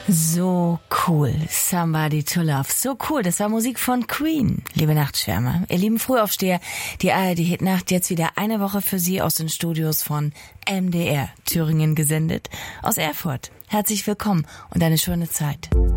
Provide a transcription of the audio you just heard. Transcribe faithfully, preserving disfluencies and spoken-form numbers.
So cool, Somebody to Love. So cool, das war Musik von Queen, liebe Nachtschwärmer. Ihr lieben Frühaufsteher, die A R D-Hitnacht jetzt wieder eine Woche für Sie aus den Studios von M D R Thüringen gesendet, aus Erfurt. Herzlich willkommen und eine schöne Zeit.